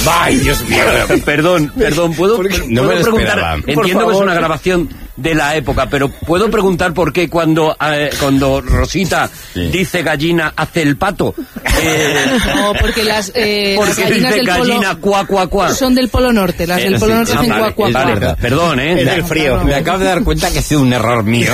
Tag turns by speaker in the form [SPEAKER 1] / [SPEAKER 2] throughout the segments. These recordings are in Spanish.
[SPEAKER 1] ¡Ay, Dios mío!
[SPEAKER 2] Perdón, ¿puedo preguntar? Entiendo que es una grabación de la época, pero ¿puedo preguntar por qué cuando Rosita dice gallina hace el pato?
[SPEAKER 3] No, porque las
[SPEAKER 2] porque
[SPEAKER 3] gallinas
[SPEAKER 2] dice
[SPEAKER 3] del
[SPEAKER 2] gallina cuá, cuá, cuá.
[SPEAKER 3] son del Polo Norte, las del Polo Norte hacen cuá, cuá, cuá.
[SPEAKER 2] Vale, perdón,
[SPEAKER 1] Es del frío.
[SPEAKER 4] Me acabo de dar cuenta que ha sido un error mío.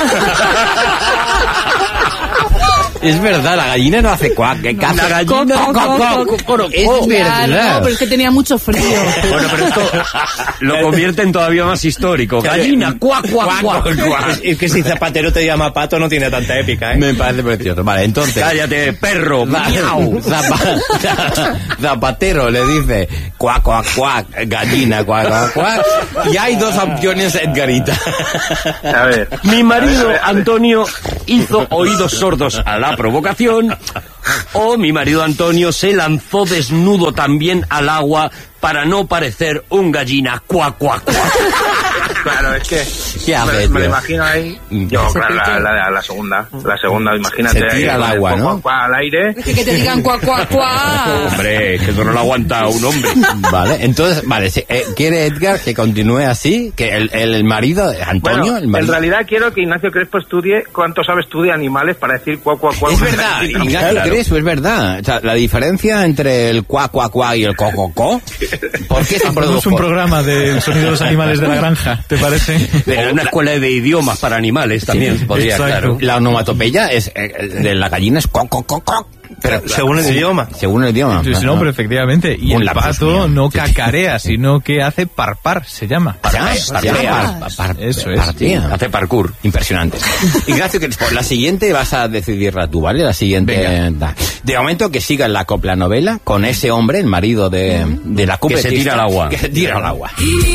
[SPEAKER 4] Es verdad, la gallina no hace cuac, que caza.
[SPEAKER 2] La gallina
[SPEAKER 4] Es verdad.
[SPEAKER 3] No, pero es que tenía mucho frío.
[SPEAKER 2] Bueno, pero esto lo convierte en todavía más histórico. Gallina, cuá, cuá, cuá.
[SPEAKER 1] Es que si Zapatero te llama pato no tiene tanta épica, ¿eh?
[SPEAKER 4] Me parece precioso. Vale, entonces...
[SPEAKER 2] Cállate, perro, miau.
[SPEAKER 4] Zapatero le dice cuac, cuac, cuac, gallina, cuac, cuac, cuac. Y hay dos opciones, Edgarita.
[SPEAKER 5] A ver.
[SPEAKER 2] Mi marido Antonio hizo oídos sordos a la provocación, o mi marido Antonio se lanzó desnudo también al agua para no parecer un gallina cuac, cuac, cuac.
[SPEAKER 5] Claro, es que
[SPEAKER 4] ¿Qué hace,
[SPEAKER 5] me lo
[SPEAKER 4] tío?
[SPEAKER 5] imagino ahí. Yo, claro, la segunda. La segunda, imagínate.
[SPEAKER 4] Se tira al agua, ¿no?
[SPEAKER 5] Cuac, cuac, al aire.
[SPEAKER 3] Es que te digan cuá, cuá, cuá.
[SPEAKER 2] Hombre, que eso no lo aguanta un hombre.
[SPEAKER 4] Vale, entonces, vale, quiere Edgar que continúe así, que el marido, Antonio,
[SPEAKER 5] Bueno,
[SPEAKER 4] el marido...
[SPEAKER 5] en realidad quiero que Ignacio Crespo estudie cuánto sabe estudiar animales para decir cuac, cuac, cuac.
[SPEAKER 4] Es verdad, Ignacio Crespo, es verdad. O sea, la diferencia entre el cuac, cuac, cuac y el co, ¿por qué se
[SPEAKER 6] Es
[SPEAKER 4] produjo?
[SPEAKER 6] un programa del sonido de los animales de la granja, ¿te parece?
[SPEAKER 2] De una escuela de idiomas para animales también podría,
[SPEAKER 6] exacto.
[SPEAKER 2] claro.
[SPEAKER 4] La onomatopeya es de la gallina es co.
[SPEAKER 1] Pero según el idioma.
[SPEAKER 4] Según el idioma.
[SPEAKER 6] Sí, no, pero efectivamente. Y
[SPEAKER 4] Un
[SPEAKER 6] el
[SPEAKER 4] lapsus
[SPEAKER 6] pato
[SPEAKER 4] mío.
[SPEAKER 6] no
[SPEAKER 4] Sí.
[SPEAKER 6] cacarea, sino que hace parpar, se llama.
[SPEAKER 4] Eso
[SPEAKER 6] es.
[SPEAKER 2] Hace parkour.
[SPEAKER 4] Impresionante. Ignacio Crespo, la siguiente vas a decidirla tú, ¿vale? La siguiente. De momento que siga la copla novela con ese hombre, el marido de la
[SPEAKER 2] Que se tira al agua.
[SPEAKER 4] Que se tira al agua.